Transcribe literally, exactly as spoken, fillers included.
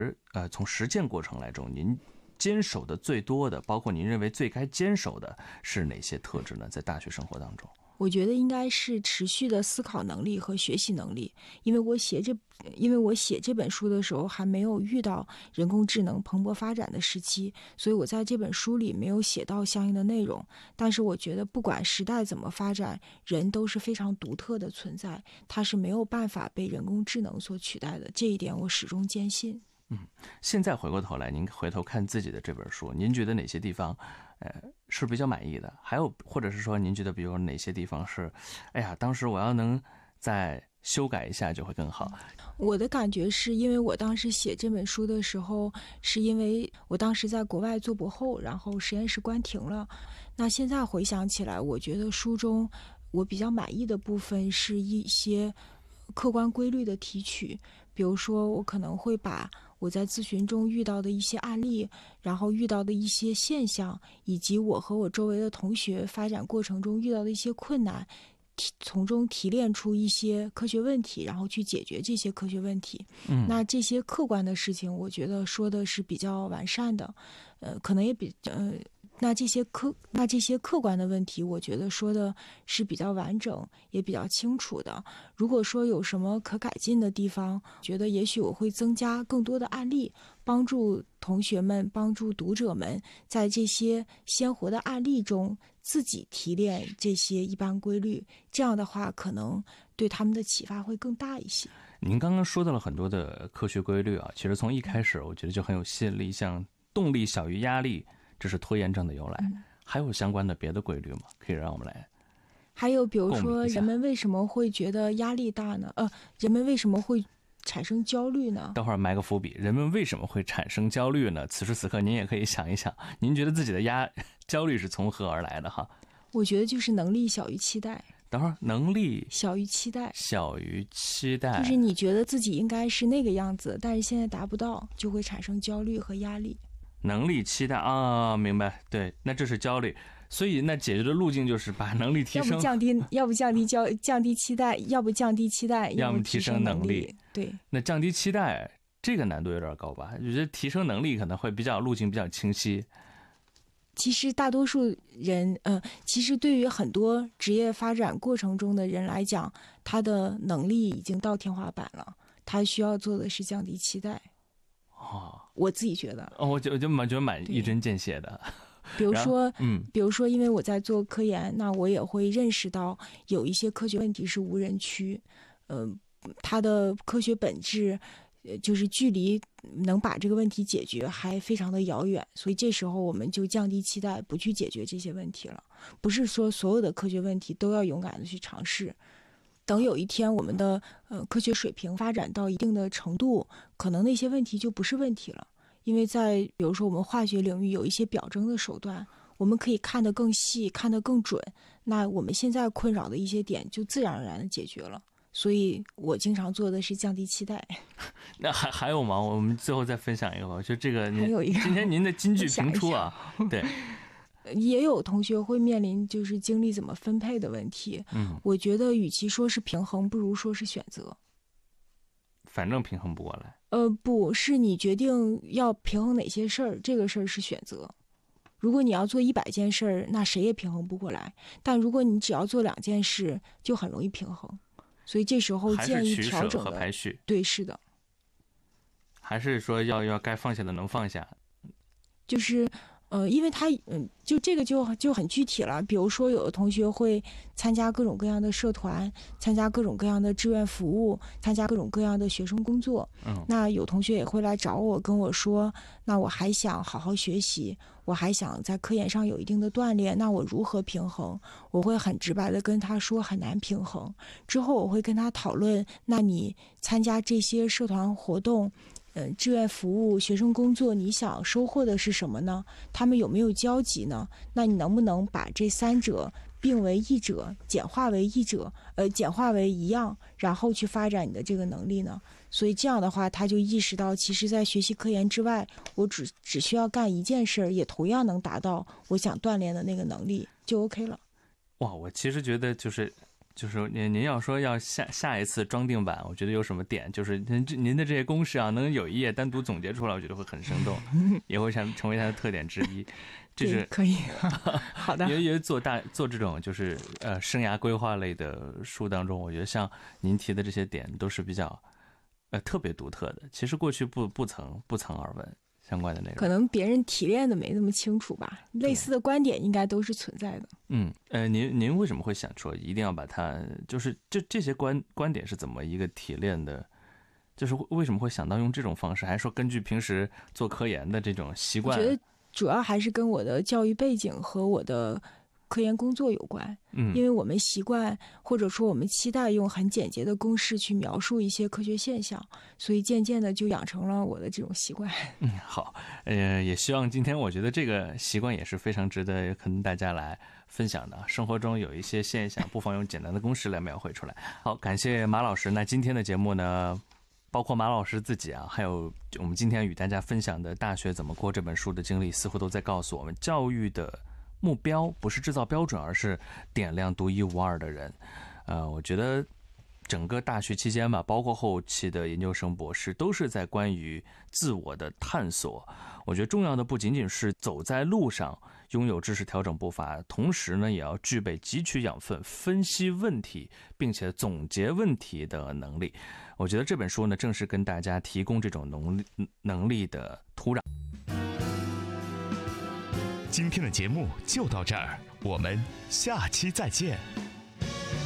呃，从实践过程来中，您坚守的最多的，包括您认为最该坚守的是哪些特质呢？在大学生活当中， 我觉得应该是持续的思考能力和学习能力，因为我写这，因为我写这本书的时候还没有遇到人工智能蓬勃发展的时期，所以我在这本书里没有写到相应的内容。但是我觉得不管时代怎么发展，人都是非常独特的存在，它是没有办法被人工智能所取代的，这一点我始终坚信。 嗯，现在回过头来，您回头看自己的这本书，您觉得哪些地方，呃，是比较满意的？还有，或者是说，您觉得，比如哪些地方是，哎呀，当时我要能再修改一下就会更好？ 我的感觉是因为我当时写这本书的时候，是因为我当时在国外做博后，然后实验室关停了。那现在回想起来，我觉得书中我比较满意的部分是一些客观规律的提取，比如说我可能会把我在咨询中遇到的一些案例，然后遇到的一些现象，以及我和我周围的同学发展过程中遇到的一些困难，从中提炼出一些科学问题，然后去解决这些科学问题。 嗯， 那这些客观的事情，我觉得说的是比较完善的，呃，可能也比呃。那这些客那这些客观的问题，我觉得说的是比较完整，也比较清楚的。如果说有什么可改进的地方，觉得也许我会增加更多的案例，帮助同学们、帮助读者们在这些鲜活的案例中自己提炼这些一般规律。这样的话，可能对他们的启发会更大一些。 您刚刚说到了很多的科学规律啊，其实从一开始我觉得就很有吸引力，像动力小于压力。这是拖延症的由来，嗯、还有相关的别的规律吗？可以让我们来。 还有比如说，人们为什么会觉得压力大呢？呃，人们为什么会产生焦虑呢？ 待会儿埋个伏笔，人们为什么会产生焦虑呢？此时此刻，您也可以想一想，您觉得自己的压焦虑是从何而来的哈？ 我觉得就是能力小于期待。 等会儿，能力小于期待， 小于期待， 就是你觉得自己应该是那个样子，但是现在达不到，就会产生焦虑和压力。 能力期待啊，明白，对，那这是焦虑，所以那解决的路径就是把能力提升， 要不降低，要不降低焦，降低期待，要不降低期待， 要么提升能力。对， 那降低期待这个难度有点高吧？我觉得提升能力可能会比较路径比较清晰。 其实大多数人，呃，其实对于很多职业发展过程中的人来讲，他的能力已经到天花板了，他需要做的是降低期待。 哦， 我自己觉得， 哦，我就我就蛮觉得蛮一针见血的。 比如说， 嗯， 比如说，因为我在做科研，那我也会认识到有一些科学问题是无人区，呃，它的科学本质，呃，就是距离能把这个问题解决还非常的遥远，所以这时候我们就降低期待，不去解决这些问题了。不是说所有的科学问题都要勇敢的去尝试。等有一天我们的呃科学水平发展到一定的程度，可能那些问题就不是问题了，因为在比如说我们化学领域有一些表征的手段，我们可以看得更细，看得更准，那我们现在困扰的一些点就自然而然的解决了。所以我经常做的是降低期待。 那还还有吗？我们最后再分享一个吧，就这个还有一个今天您的金句评出啊，对。 也有同学会面临就是精力怎么分配的问题。 嗯， 我觉得与其说是平衡，不如说是选择。 反正平衡不过来。 呃，不是你决定要平衡哪些事儿，这个事儿是选择。如果你要做一百件事儿，那谁也平衡不过来。但如果你只要做两件事，就很容易平衡。所以这时候建议调整和排序。 对，是的。 还是说要要该放下的能放下。 就是。呃，因为他嗯，就这个就就很具体了。比如说，有的同学会参加各种各样的社团，参加各种各样的志愿服务，参加各种各样的学生工作。 嗯， 那有同学也会来找我，跟我说，那我还想好好学习，我还想在科研上有一定的锻炼，那我如何平衡？我会很直白的跟他说，很难平衡。之后我会跟他讨论，那你参加这些社团活动。嗯、呃，志愿服务、学生工作，你想收获的是什么呢？他们有没有交集呢？那你能不能把这三者并为一者，简化为一者，呃，简化为一样，然后去发展你的这个能力呢？所以这样的话，他就意识到，其实在学习科研之外，我只只需要干一件事，也同样能达到我想锻炼的那个能力，就 OK 了。 哇，我其实觉得就是就是您您要说要下下一次装订版，我觉得有什么点，就是您您的这些公式啊，能有一页单独总结出来，我觉得会很生动，也会成成为它的特点之一。这是可以，好的。 因为因为做大做这种就是呃生涯规划类的书当中，我觉得像您提的这些点都是比较呃特别独特的，其实过去不不曾不曾耳闻相关的内容， 可能别人提炼的没那么清楚吧，类似的观点应该都是存在的。 嗯，呃，您您为什么会想说一定要把它，就是这这些观观点是怎么一个提炼的？就是为什么会想到用这种方式，还是说根据平时做科研的这种习惯？ 我觉得主要还是跟我的教育背景和我的科研工作有关。 嗯， 因为我们习惯或者说我们期待用很简洁的公式去描述一些科学现象，所以渐渐的就养成了我的这种习惯。 嗯，好，呃，也希望今天我觉得这个习惯也是非常值得跟大家来分享的。生活中有一些现象，不妨用简单的公式来描绘出来。好，感谢马老师。那今天的节目呢，包括马老师自己啊，还有我们今天与大家分享的《大学怎么过》这本书的经历，似乎都在告诉我们，教育的目标不是制造标准，而是点亮独一无二的人。呃，我觉得整个大学期间吧，包括后期的研究生、博士，都是在关于自我的探索。我觉得重要的不仅仅是走在路上拥有知识调整步伐，同时呢，也要具备汲取养分、分析问题，并且总结问题的能力。我觉得这本书呢，正是跟大家提供这种能力能力的土壤。 今天的节目就到这儿，我们下期再见。